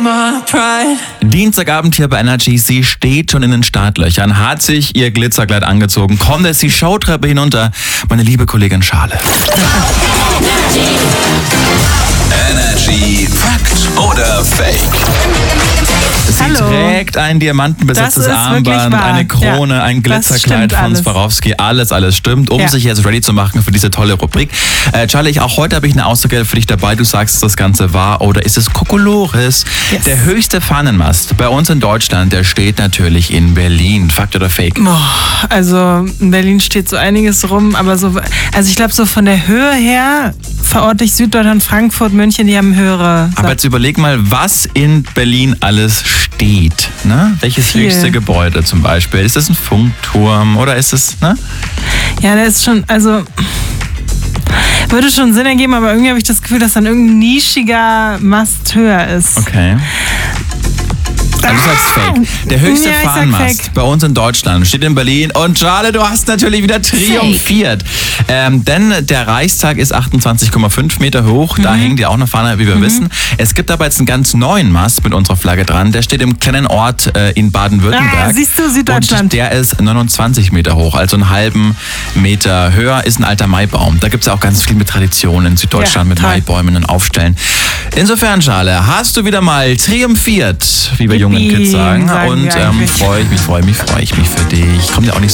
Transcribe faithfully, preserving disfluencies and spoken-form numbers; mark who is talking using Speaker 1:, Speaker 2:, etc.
Speaker 1: Dienstagabend hier bei Energy. Sie steht schon in den Startlöchern, hat sich ihr Glitzerkleid angezogen, kommt jetzt die Showtreppe hinunter. Meine liebe Kollegin Schale.
Speaker 2: Energy Fakt oder Fake?
Speaker 1: Sie
Speaker 3: Hallo.
Speaker 1: trägt ein diamantenbesetztes
Speaker 3: Das ist wirklich
Speaker 1: Armband,
Speaker 3: wahr.
Speaker 1: eine Krone,
Speaker 3: Ja,
Speaker 1: ein
Speaker 3: das
Speaker 1: Glitzerkleid
Speaker 3: stimmt
Speaker 1: von
Speaker 3: alles.
Speaker 1: Swarovski. Alles, alles stimmt, um
Speaker 3: Ja.
Speaker 1: sich jetzt ready zu machen für diese tolle Rubrik. Äh, Charlie, auch heute habe ich eine Aussage für dich dabei. Du sagst, ist das Ganze wahr oder ist es Kokolores?
Speaker 3: Yes.
Speaker 1: Der höchste Fahnenmast bei uns in Deutschland, der steht natürlich in Berlin. Fakt oder Fake?
Speaker 3: Boah, also in Berlin steht so einiges rum, aber so, also ich glaube so von der Höhe her verorte ich Süddeutschland, Frankfurt, München, die haben höhere.
Speaker 1: Aber jetzt überleg mal, was in Berlin alles steht. Ne? Welches
Speaker 3: Viel.
Speaker 1: höchste Gebäude zum Beispiel? Ist das ein Funkturm oder ist es, ne?
Speaker 3: Ja, der ist schon, also würde schon Sinn ergeben, aber irgendwie habe ich das Gefühl, dass dann irgendein nischiger Mast höher ist.
Speaker 1: Okay. Also du sagst Fake. Der höchste
Speaker 3: Ja, ich sag
Speaker 1: Fahnenmast
Speaker 3: Fake.
Speaker 1: bei uns in Deutschland steht in Berlin. Und Charlie, du hast natürlich wieder triumphiert. Ähm, denn der Reichstag ist achtundzwanzig Komma fünf Meter hoch. Da hängt ja auch eine Fahne, wie wir wissen. Es gibt aber jetzt einen ganz neuen Mast mit unserer Flagge dran. Der steht im kleinen Ort äh, in Baden-Württemberg.
Speaker 3: Ah, siehst du, Süddeutschland.
Speaker 1: Und der ist neunundzwanzig Meter hoch, also einen halben Meter höher. Ist ein alter Maibaum. Da gibt es ja auch ganz viel mit Tradition in Süddeutschland,
Speaker 3: Ja,
Speaker 1: mit
Speaker 3: toll.
Speaker 1: Maibäumen und Aufstellen. Insofern, Charlie, hast du wieder mal triumphiert, wie wir jungen
Speaker 3: Yippie,
Speaker 1: Kids sagen.
Speaker 3: sagen
Speaker 1: Und
Speaker 3: wir
Speaker 1: ähm,
Speaker 3: eigentlich.
Speaker 1: freue ich mich, freue mich, freue ich mich für dich. Kommt ja auch nicht